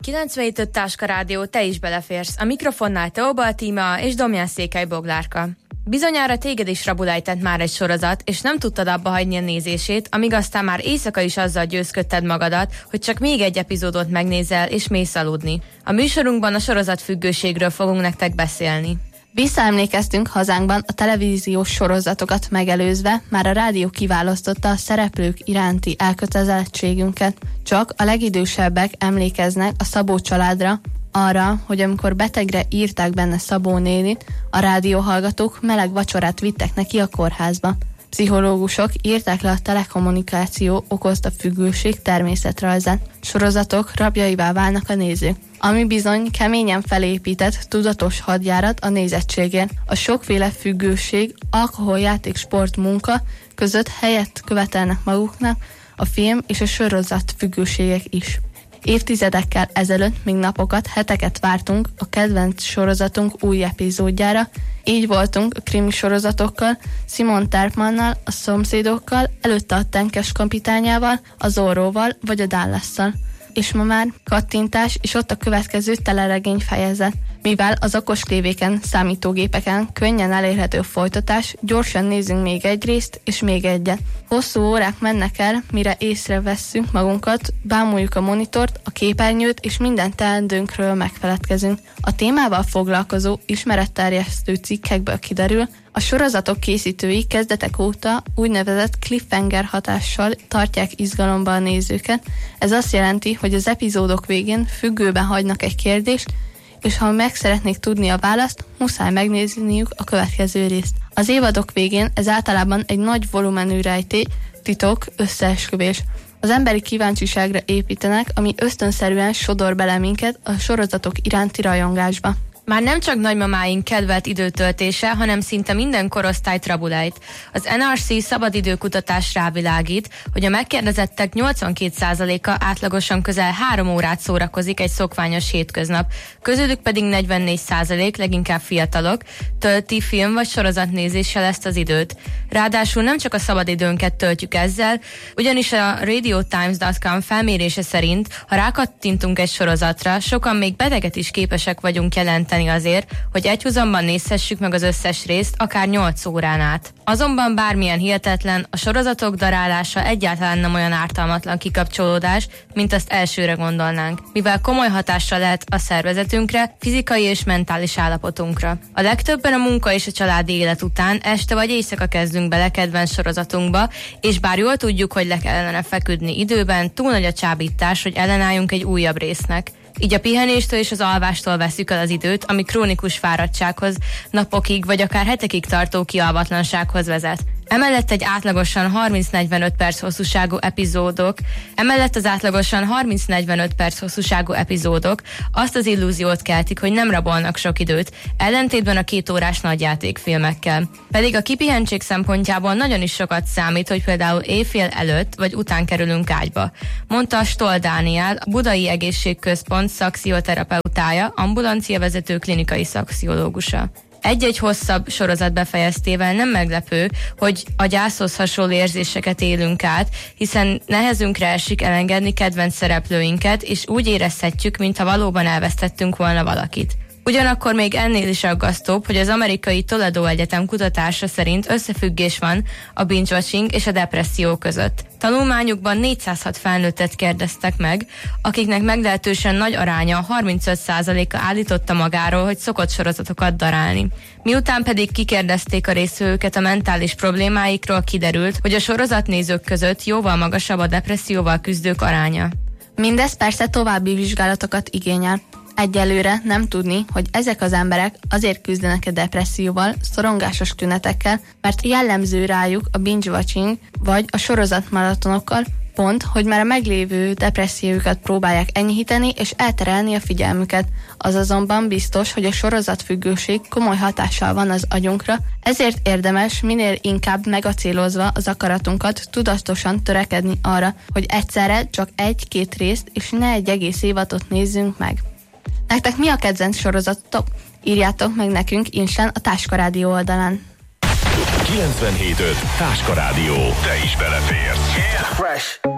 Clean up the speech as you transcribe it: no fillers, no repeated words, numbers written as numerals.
97.5 Táska Rádió, te is beleférsz. A mikrofonnál Teobal Tíma és Domján Székely Boglárka. Bizonyára téged is rabulejtett már egy sorozat, és nem tudtad abba hagyni a nézését, amíg aztán már éjszaka is azzal győzködted magadat, hogy csak még egy epizódot megnézel és mész aludni. A műsorunkban a sorozatfüggőségről fogunk nektek beszélni. Visszaemlékeztünk hazánkban a televíziós sorozatokat megelőzve, már a rádió kiválasztotta a szereplők iránti elkötelezettségünket. Csak a legidősebbek emlékeznek a Szabó családra, arra, hogy amikor betegre írták benne Szabó nénit, a rádióhallgatók meleg vacsorát vittek neki a kórházba. Pszichológusok írták le a telekommunikáció okozta függőség természetrajzát. Sorozatok rabjaivá válnak a nézők, ami bizony keményen felépített, tudatos hadjárat a nézettségért. A sokféle függőség, alkohol, játék, sport, munka között helyet követelnek maguknak a film és a sorozat függőségek is. Évtizedekkel ezelőtt még napokat, heteket vártunk a kedvenc sorozatunk új epizódjára. Így voltunk a krimi sorozatokkal, Simon Terpmannal, a Szomszédokkal, előtte a Tenkes kapitányával, a Zorróval vagy a Dallasszal. És ma már kattintás, és ott a következő teleregény fejezet. Mivel az okos tévéken, számítógépeken könnyen elérhető folytatás, gyorsan nézzünk még egy részt, és még egyet. Hosszú órák mennek el, mire észrevesszünk magunkat, bámuljuk a monitort, a képernyőt, és minden teendőnkről megfeledkezünk. A témával foglalkozó, ismeretterjesztő cikkekből kiderül, a sorozatok készítői kezdetek óta úgynevezett cliffhanger hatással tartják izgalomba a nézőket. Ez azt jelenti, hogy az epizódok végén függőben hagynak egy kérdést, és ha meg szeretnék tudni a választ, muszáj megnézniük a következő részt. Az évadok végén ez általában egy nagy volumenű rejtély, titok, összeesküvés. Az emberi kíváncsiságra építenek, ami ösztönszerűen sodor bele minket a sorozatok iránti rajongásba. Már nem csak nagymamáink kedvelt időtöltése, hanem szinte minden korosztályt rabulejt. Az NRC szabadidőkutatás rávilágít, hogy a megkérdezettek 82%-a átlagosan közel 3 órát szórakozik egy szokványos hétköznap, közülük pedig 44%, leginkább fiatalok, tölti film vagy sorozatnézéssel ezt az időt. Ráadásul nem csak a szabadidőnket töltjük ezzel, ugyanis a radiotimes.com felmérése szerint, ha rákattintunk egy sorozatra, sokan még beteget is képesek vagyunk jelenteni azért, hogy egyhuzamban nézhessük meg az összes részt, akár 8 órán át. Azonban bármilyen hihetetlen, a sorozatok darálása egyáltalán nem olyan ártalmatlan kikapcsolódás, mint azt elsőre gondolnánk, mivel komoly hatással lehet a szervezetünkre, fizikai és mentális állapotunkra. A legtöbben a munka és a családi élet után este vagy éjszaka kezdünk bele kedvenc sorozatunkba, és bár jól tudjuk, hogy le kellene feküdni időben, túl nagy a csábítás, hogy ellenálljunk egy újabb résznek. Így a pihenéstől és az alvástól veszük el az időt, ami krónikus fáradtsághoz, napokig vagy akár hetekig tartó kialvatlansághoz vezet. Emellett az átlagosan 30-45 perc hosszúságú epizódok azt az illúziót keltik, hogy nem rabolnak sok időt, ellentétben a 2 órás nagyjátékfilmekkel. Pedig a kipihentség szempontjából nagyon is sokat számít, hogy például éjfél előtt vagy után kerülünk ágyba, mondta Stoll Dániel, a Budai Egészségközpont szakszioterapeutája, ambulanciavezető klinikai szakszológusa. Egy-egy hosszabb sorozat befejeztével nem meglepő, hogy a gyászhoz hasonló érzéseket élünk át, hiszen nehezünkre esik elengedni kedvenc szereplőinket, és úgy érezhetjük, mintha valóban elvesztettünk volna valakit. Ugyanakkor még ennél is aggasztóbb, hogy az amerikai Toledo Egyetem kutatása szerint összefüggés van a binge-watching és a depresszió között. Tanulmányukban 406 felnőttet kérdeztek meg, akiknek meglehetősen nagy aránya, 35%-a állította magáról, hogy szokott sorozatokat darálni. Miután pedig kikérdezték a résztvevőket a mentális problémáikról, kiderült, hogy a sorozatnézők között jóval magasabb a depresszióval küzdők aránya. Mindez persze további vizsgálatokat igényel. Egyelőre nem tudni, hogy ezek az emberek azért küzdenek a depresszióval, szorongásos tünetekkel, mert jellemző rájuk a binge-watching vagy a sorozatmaratonokkal, pont, hogy már a meglévő depressziójukat próbálják enyhíteni és elterelni a figyelmüket. Az azonban biztos, hogy a sorozatfüggőség komoly hatással van az agyunkra, ezért érdemes minél inkább megacélozva az akaratunkat tudatosan törekedni arra, hogy egyszerre csak 1-2 részt és ne egy egész évadot nézzünk meg. Nektek mi a kedvenc sorozatok? Írjátok meg nekünk ingyen a Táska Rádió oldalán. 97.5 Táska Rádió. Te is beleférsz. Yeah. Fresh.